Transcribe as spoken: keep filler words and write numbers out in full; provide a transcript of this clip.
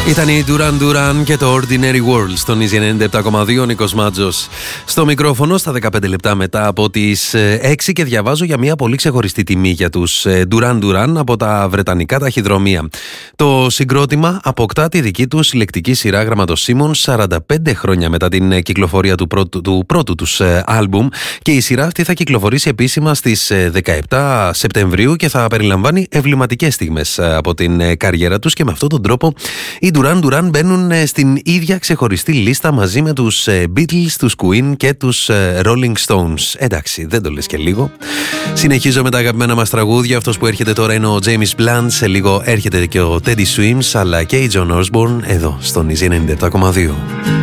Ήταν η Duran Duran και το Ordinary World στον Easy ενενήντα επτά κόμμα δύο, Νίκος Μάτζος στο μικρόφωνο στα δεκαπέντε λεπτά μετά από τις έξι και διαβάζω για μια πολύ ξεχωριστή τιμή για τους Duran Duran από τα βρετανικά ταχυδρομεία. Το συγκρότημα αποκτά τη δική του συλλεκτική σειρά γραμματοσύμων σαράντα πέντε χρόνια μετά την κυκλοφορία του πρώτου, του πρώτου τους άλμπουμ, και η σειρά αυτή θα κυκλοφορήσει επίσημα στις δεκαεπτά Σεπτεμβρίου και θα περιλαμβάνει εμβληματικές στιγμές από την καριέρα τους, και με αυτόν τον τρόπο οι Duran Duran μπαίνουν στην ίδια ξεχωριστή λίστα μαζί με τους Beatles, τους Queen και τους Rolling Stones. Εντάξει, δεν το λες και λίγο. Συνεχίζω με τα αγαπημένα μας τραγούδια. Αυτός που έρχεται τώρα είναι ο James Blunt. Σε λίγο έρχεται και ο Teddy Swims, αλλά και η John Osborne εδώ στον Easy ενενήντα επτά κόμμα δύο.